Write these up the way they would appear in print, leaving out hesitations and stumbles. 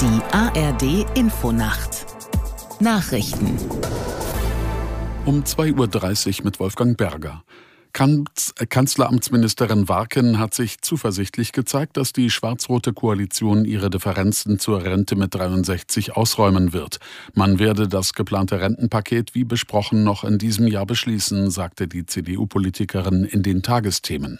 Die ARD Infonacht. Nachrichten. Um 2:30 Uhr mit Wolfgang Berger. Kanzleramtsministerin Warken hat sich zuversichtlich gezeigt, dass die schwarz-rote Koalition ihre Differenzen zur Rente mit 63 ausräumen wird. Man werde das geplante Rentenpaket wie besprochen noch in diesem Jahr beschließen, sagte die CDU-Politikerin in den Tagesthemen.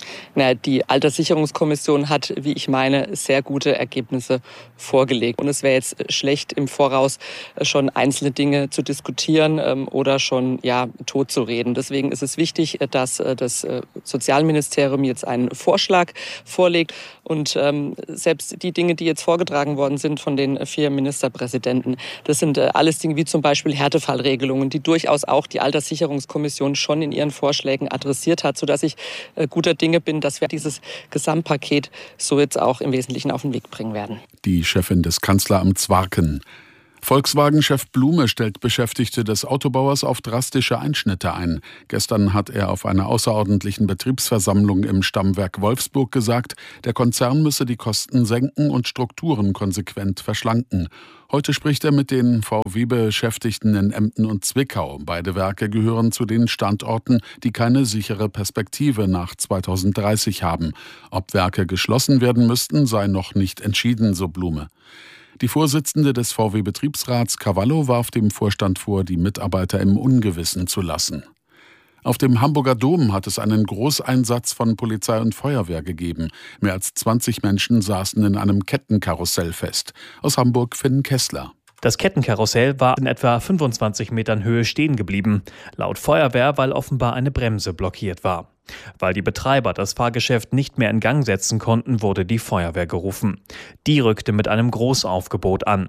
Die Alterssicherungskommission hat, wie ich meine, sehr gute Ergebnisse vorgelegt. Und es wäre jetzt schlecht, im Voraus schon einzelne Dinge zu diskutieren oder schon totzureden. Deswegen ist es wichtig, dass das Sozialministerium jetzt einen Vorschlag vorlegt. Und selbst die Dinge, die jetzt vorgetragen worden sind von den 4 Ministerpräsidenten, das sind alles Dinge wie zum Beispiel Härtefallregelungen, die durchaus auch die Alterssicherungskommission schon in ihren Vorschlägen adressiert hat, sodass ich guter Dinge bin, dass wir dieses Gesamtpaket so jetzt auch im Wesentlichen auf den Weg bringen werden. Die Chefin des Kanzleramts Warken. Volkswagen-Chef Blume stellt Beschäftigte des Autobauers auf drastische Einschnitte ein. Gestern hat er auf einer außerordentlichen Betriebsversammlung im Stammwerk Wolfsburg gesagt, der Konzern müsse die Kosten senken und Strukturen konsequent verschlanken. Heute spricht er mit den VW-Beschäftigten in Emden und Zwickau. Beide Werke gehören zu den Standorten, die keine sichere Perspektive nach 2030 haben. Ob Werke geschlossen werden müssten, sei noch nicht entschieden, so Blume. Die Vorsitzende des VW-Betriebsrats Cavallo warf dem Vorstand vor, die Mitarbeiter im Ungewissen zu lassen. Auf dem Hamburger Dom hat es einen Großeinsatz von Polizei und Feuerwehr gegeben. Mehr als 20 Menschen saßen in einem Kettenkarussell fest. Aus Hamburg Finn Kessler. Das Kettenkarussell war in etwa 25 Metern Höhe stehen geblieben. Laut Feuerwehr, weil offenbar eine Bremse blockiert war. Weil die Betreiber das Fahrgeschäft nicht mehr in Gang setzen konnten, wurde die Feuerwehr gerufen. Die rückte mit einem Großaufgebot an.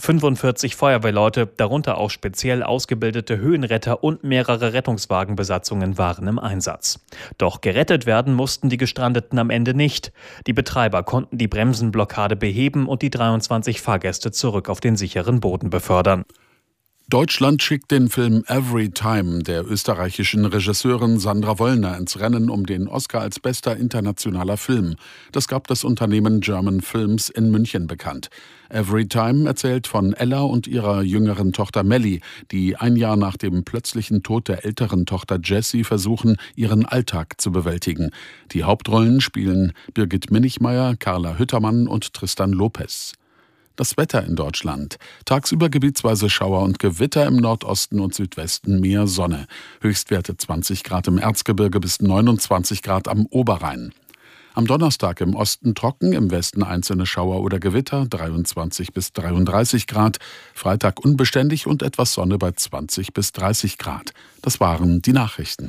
45 Feuerwehrleute, darunter auch speziell ausgebildete Höhenretter und mehrere Rettungswagenbesatzungen waren im Einsatz. Doch gerettet werden mussten die Gestrandeten am Ende nicht. Die Betreiber konnten die Bremsenblockade beheben und die 23 Fahrgäste zurück auf den sicheren Boden befördern. Deutschland schickt den Film Every Time der österreichischen Regisseurin Sandra Wollner ins Rennen um den Oscar als bester internationaler Film. Das gab das Unternehmen German Films in München bekannt. Every Time erzählt von Ella und ihrer jüngeren Tochter Melly, die ein Jahr nach dem plötzlichen Tod der älteren Tochter Jessie versuchen, ihren Alltag zu bewältigen. Die Hauptrollen spielen Birgit Minichmeier, Carla Hüttermann und Tristan Lopez. Das Wetter in Deutschland. Tagsüber gebietsweise Schauer und Gewitter, im Nordosten und Südwesten mehr Sonne. Höchstwerte 20 Grad im Erzgebirge bis 29 Grad am Oberrhein. Am Donnerstag im Osten trocken, im Westen einzelne Schauer oder Gewitter, 23 bis 33 Grad. Freitag unbeständig und etwas Sonne bei 20 bis 30 Grad. Das waren die Nachrichten.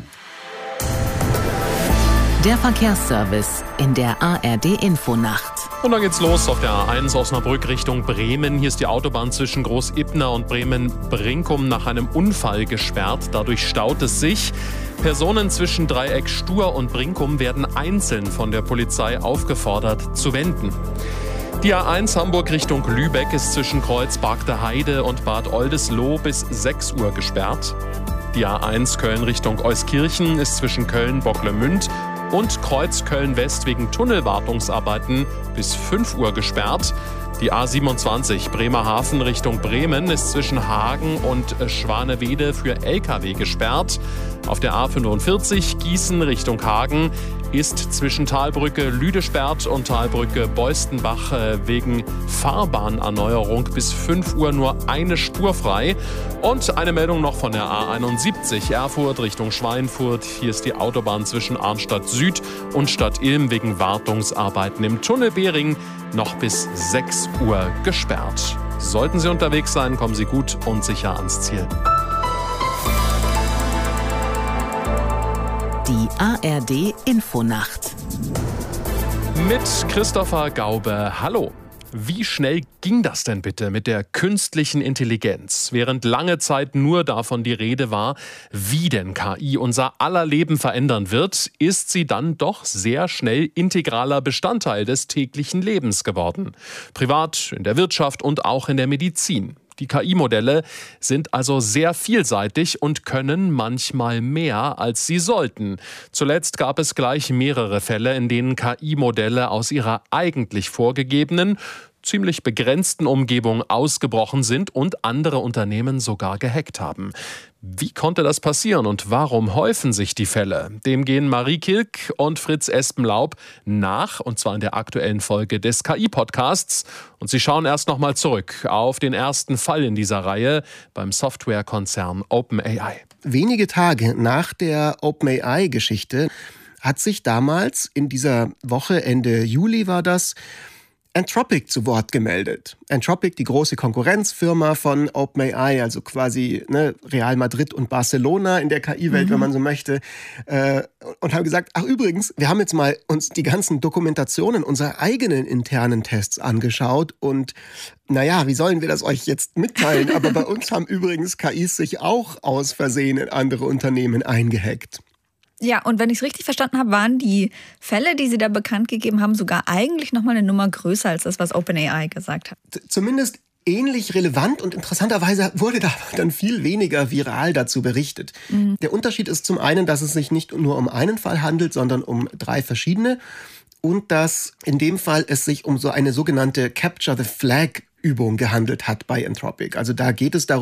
Der Verkehrsservice in der ARD Infonacht. Und dann geht's los auf der A1 Osnabrück Richtung Bremen. Hier ist die Autobahn zwischen Groß-Ipna und Bremen-Brinkum nach einem Unfall gesperrt. Dadurch staut es sich. Personen zwischen Dreieck Stur und Brinkum werden einzeln von der Polizei aufgefordert zu wenden. Die A1 Hamburg Richtung Lübeck ist zwischen Kreuz Bargter Heide und Bad Oldesloe bis 6 Uhr gesperrt. Die A1 Köln Richtung Euskirchen ist zwischen Köln-Bocklemünd und Kreuz Köln-West wegen Tunnelwartungsarbeiten bis 5 Uhr gesperrt. Die A27 Bremerhaven Richtung Bremen ist zwischen Hagen und Schwanewede für Lkw gesperrt. Auf der A45 Gießen Richtung Hagen ist zwischen Talbrücke Lüdesperrt und Talbrücke Beustenbach wegen Fahrbahnerneuerung bis 5 Uhr nur eine Spur frei. Und eine Meldung noch von der A71 Erfurt Richtung Schweinfurt. Hier ist die Autobahn zwischen Arnstadt Süd und Stadt Ilm wegen Wartungsarbeiten im Tunnel Behring noch bis 6 Uhr gesperrt. Sollten Sie unterwegs sein, kommen Sie gut und sicher ans Ziel. Die ARD Infonacht. Mit Christopher Gaube. Hallo. Wie schnell ging das denn bitte mit der künstlichen Intelligenz? Während lange Zeit nur davon die Rede war, wie denn KI unser aller Leben verändern wird, ist sie dann doch sehr schnell integraler Bestandteil des täglichen Lebens geworden. Privat, in der Wirtschaft und auch in der Medizin. Die KI-Modelle sind also sehr vielseitig und können manchmal mehr, als sie sollten. Zuletzt gab es gleich mehrere Fälle, in denen KI-Modelle aus ihrer eigentlich vorgegebenen, ziemlich begrenzten Umgebung ausgebrochen sind und andere Unternehmen sogar gehackt haben. Wie konnte das passieren und warum häufen sich die Fälle? Dem gehen Marie Kilk und Fritz Espenlaub nach, und zwar in der aktuellen Folge des KI-Podcasts. Und sie schauen erst nochmal zurück auf den ersten Fall in dieser Reihe beim Softwarekonzern OpenAI. Wenige Tage nach der OpenAI-Geschichte hat sich damals in dieser Woche, Ende Juli war das, Anthropic zu Wort gemeldet. Anthropic, die große Konkurrenzfirma von OpenAI, also quasi Real Madrid und Barcelona in der KI-Welt, wenn man so möchte, und haben gesagt, ach übrigens, wir haben jetzt mal uns die ganzen Dokumentationen unserer eigenen internen Tests angeschaut und wie sollen wir das euch jetzt mitteilen? Aber bei uns haben übrigens KIs sich auch aus Versehen in andere Unternehmen eingehackt. Ja, und wenn ich es richtig verstanden habe, waren die Fälle, die Sie da bekannt gegeben haben, sogar eigentlich nochmal eine Nummer größer als das, was OpenAI gesagt hat. Zumindest ähnlich relevant und interessanterweise wurde da dann viel weniger viral dazu berichtet. Der Unterschied ist zum einen, dass es sich nicht nur um einen Fall handelt, sondern um 3 verschiedene und dass in dem Fall es sich um so eine sogenannte Capture the Flag Übung gehandelt hat bei Anthropic. Also da geht es darum,